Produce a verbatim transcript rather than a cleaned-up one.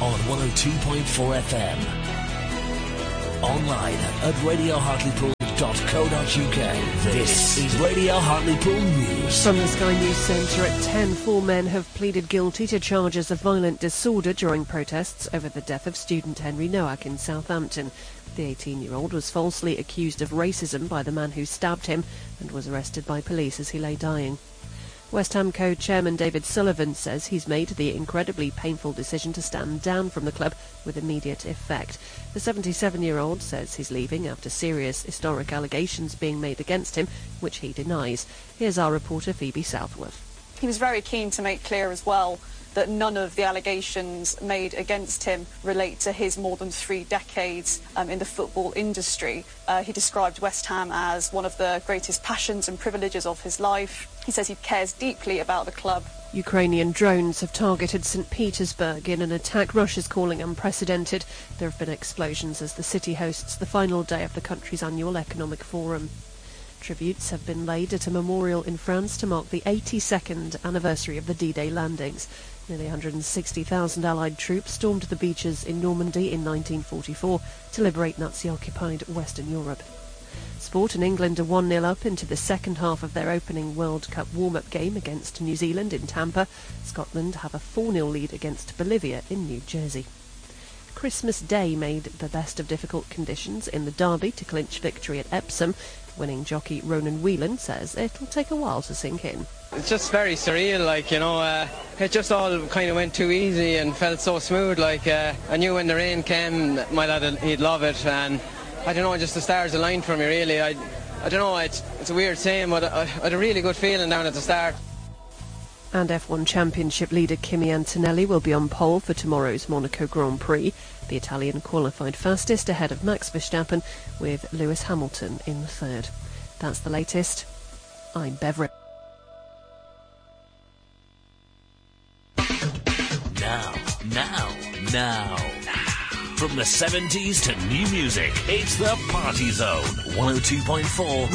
on one oh two point four F M. Online at radio hartlepool dot co dot uk. This is Radio Hartlepool News. From the Sky News Centre at ten, four men have pleaded guilty to charges of violent disorder during protests over the death of student Henry Nowak in Southampton. The eighteen-year-old was falsely accused of racism by the man who stabbed him and was arrested by police as he lay dying. West Ham co-chairman David Sullivan says he's made the incredibly painful decision to stand down from the club with immediate effect. The seventy-seven-year-old says he's leaving after serious historic allegations being made against him, which he denies. Here's our reporter Phoebe Southworth. He was very keen to make clear as well that none of the allegations made against him relate to his more than three decades um, in the football industry. Uh, he described West Ham as one of the greatest passions and privileges of his life. He says he cares deeply about the club. Ukrainian drones have targeted Saint Petersburg in an attack Russia's calling unprecedented. There have been explosions as the city hosts the final day of the country's annual economic forum. Tributes have been laid at a memorial in France to mark the eighty-second anniversary of the D-Day landings. Nearly one hundred sixty thousand Allied troops stormed the beaches in Normandy in nineteen forty-four to liberate Nazi-occupied Western Europe. Sport in England are one nil up into the second half of their opening World Cup warm-up game against New Zealand in Tampa. Scotland have a four nil lead against Bolivia in New Jersey. Christmas Day made the best of difficult conditions in the Derby to clinch victory at Epsom. Winning jockey Ronan Whelan says it'll take a while to sink in. It's just very surreal, like, you know, uh, it just all kind of went too easy and felt so smooth. Like, uh, I knew when the rain came, my lad, he'd love it, and I don't know, just the stars aligned for me, really. I, I don't know, it's, it's a weird saying, but I, I had a really good feeling down at the start. And F one Championship leader Kimi Antonelli will be on pole for tomorrow's Monaco Grand Prix. The Italian qualified fastest ahead of Max Verstappen, with Lewis Hamilton in third. That's the latest. I'm Bev Rip. Now, now, now. From the seventies to new music, it's the Party Zone. one oh two point four